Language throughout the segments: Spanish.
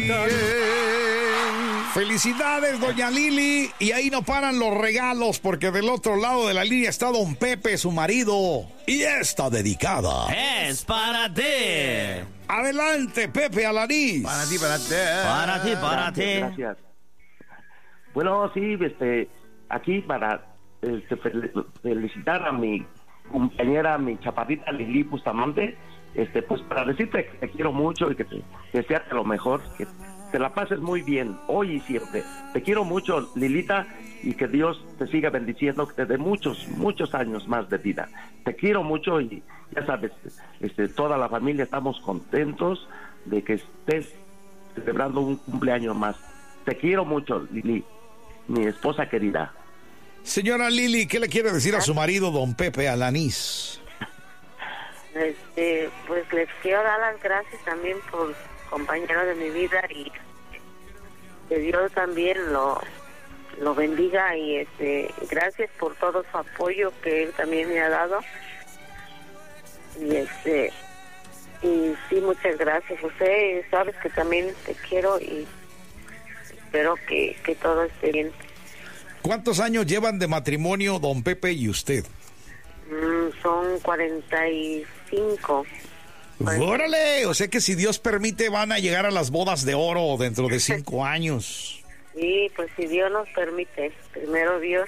Felicidades, doña Lili. Y ahí no paran los regalos, porque del otro lado de la línea está don Pepe, su marido. Y esta dedicada es para ti. Adelante, Pepe Alanís. Para ti, para ti. Para ti, para ti. Gracias. Bueno, sí, aquí para felicitar a mi compañera, mi chaparrita Lili Bustamante, pues para decirte que te quiero mucho y que te desearte lo mejor, que te la pases muy bien hoy y siempre. Te quiero mucho, Lilita, y que Dios te siga bendiciendo, que te dé muchos, muchos años más de vida. Te quiero mucho y ya sabes, toda la familia estamos contentos de que estés celebrando un cumpleaños más. Te quiero mucho, Lili, mi esposa querida. Señora Lili, ¿qué le quiere decir a su marido, don Pepe Alanís? Pues les quiero dar las gracias también por compañero de mi vida y que Dios también lo bendiga y gracias por todo su apoyo que él también me ha dado y y sí, muchas gracias, José. Sabes que también te quiero y espero que todo esté bien. ¿Cuántos años llevan de matrimonio don Pepe y usted? Son 45. ¡Órale! O sea que si Dios permite van a llegar a las bodas de oro dentro de 5 años. Sí, pues si Dios nos permite, primero Dios.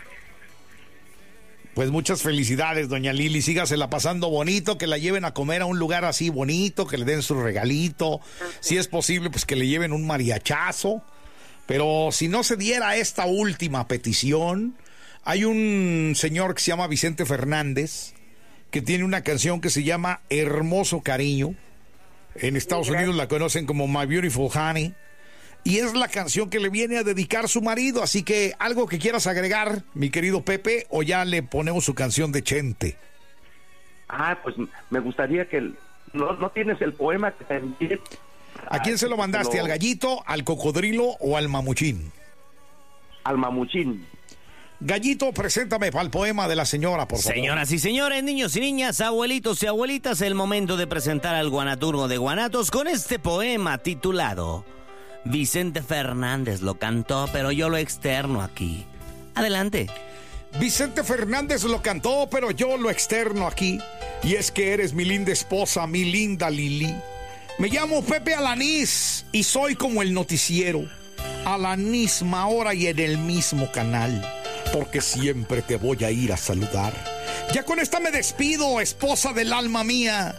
Pues muchas felicidades, doña Lili. Sígasela pasando bonito, que la lleven a comer a un lugar así bonito, que le den su regalito. Si es posible, pues que le lleven un mariachazo. Pero si no se diera esta última petición, hay un señor que se llama Vicente Fernández, que tiene una canción que se llama Hermoso Cariño. En Estados Unidos la conocen como My Beautiful Honey. Y es la canción que le viene a dedicar su marido. Así que, ¿algo que quieras agregar, mi querido Pepe? ¿O ya le ponemos su canción de Chente? Pues me gustaría que... ¿No tienes el poema que te envié? ¿A quién se lo mandaste? ¿Al gallito, al cocodrilo o al mamuchín? Al mamuchín. Gallito, preséntame para el poema de la señora, por favor. Señoras y señores, niños y niñas, abuelitos y abuelitas, el momento de presentar al guanaturgo de Guanatos con este poema titulado Vicente Fernández lo cantó, pero yo lo externo aquí. Adelante. Vicente Fernández lo cantó, pero yo lo externo aquí. Y es que eres mi linda esposa, mi linda Lili. Me llamo Pepe Alanís y soy como el noticiero, a la misma hora y en el mismo canal, porque siempre te voy a ir a saludar. Ya con esta me despido, esposa del alma mía.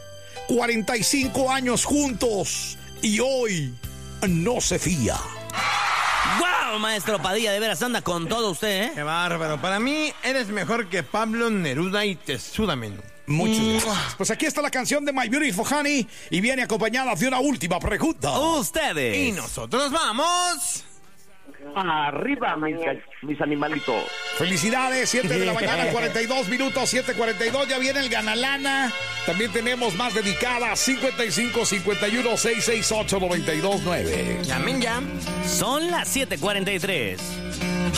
45 años juntos y hoy no se fía. ¡Guau, maestro Padilla! De veras anda con todo usted, ¿eh? Qué bárbaro. Para mí eres mejor que Pablo Neruda y te suda menos. Muchas gracias. Pues aquí está la canción de My Beautiful Honey y viene acompañada de una última pregunta. Ustedes. Y nosotros vamos... Arriba, mis animalitos. Felicidades, 7 de la mañana, 42 minutos, 7:42, ya viene el Ganalana. También tenemos más dedicadas, 55 51 668 92 9. Llamen ya. Son las 7:43.